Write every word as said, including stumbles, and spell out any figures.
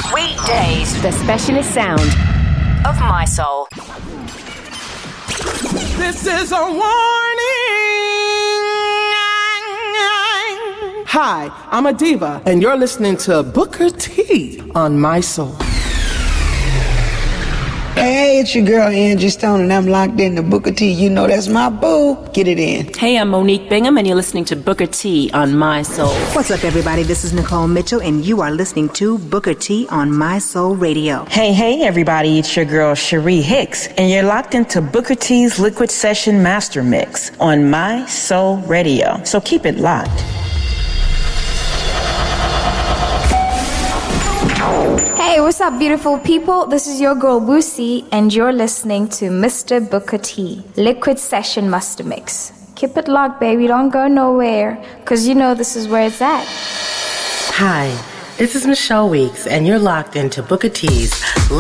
Weekdays, the specialist sound of My Soul. This is a warning. Hi, I'm a diva, and you're listening to Booker T on My Soul. Hey, it's your girl Angie Stone, and I'm locked in to Booker T. You know that's my boo. Get it in. Hey, I'm Monique Bingham, and you're listening to Booker T on My Soul. What's up, everybody? This is Nicole Mitchell, and you are listening to Booker T on My Soul Radio. Hey, hey, everybody. It's your girl Cherie Hicks, and you're locked into Booker T's Liquid Session Master Mix on My Soul Radio. So keep it locked. Hey, what's up, beautiful people? This is your girl Boosie, and you're listening to Mister Booker T, Liquid Session Master Mix. Keep it locked, baby. Don't go nowhere, because you know this is where it's at. Hi, this is Michelle Weeks, and you're locked into Booker T's